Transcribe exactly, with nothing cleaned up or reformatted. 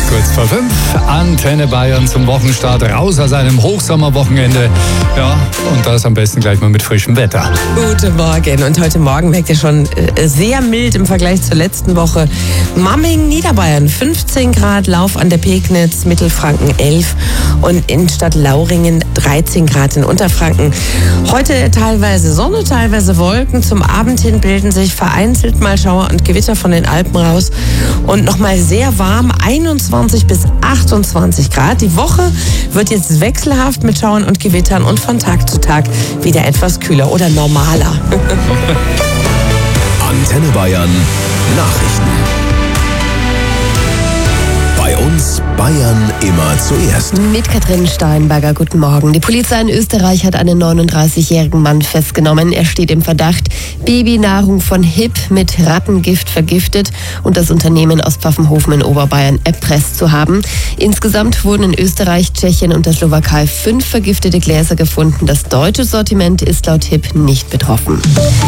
Kurz vor fünf, Antenne Bayern zum Wochenstart, raus aus einem Hochsommerwochenende. Ja, und das am besten gleich mal mit frischem Wetter. Guten Morgen. Und heute Morgen merkt ihr schon äh, sehr mild im Vergleich zur letzten Woche. Mamming, Niederbayern, fünfzehn Grad, Lauf an der Pegnitz, Mittelfranken elf und Innenstadt Lauringen dreizehn Grad in Unterfranken. Heute teilweise Sonne, teilweise Wolken. Zum Abend hin bilden sich vereinzelt mal Schauer und Gewitter von den Alpen raus. Und nochmal sehr warm, einundzwanzig bis achtundzwanzig Grad. Die Woche wird jetzt wechselhaft mit Schauern und Gewittern und von Tag zu Tag wieder etwas kühler oder normaler. Antenne Bayern Nachrichten. Bei uns Bayern immer zuerst. Mit Katrin Steinberger, guten Morgen. Die Polizei in Österreich hat einen neununddreißigjährigen Mann festgenommen. Er steht im Verdacht, Babynahrung von Hip mit Rattengift vergiftet und das Unternehmen aus Pfaffenhofen in Oberbayern erpresst zu haben. Insgesamt wurden in Österreich, Tschechien und der Slowakei fünf vergiftete Gläser gefunden. Das deutsche Sortiment ist laut Hip nicht betroffen.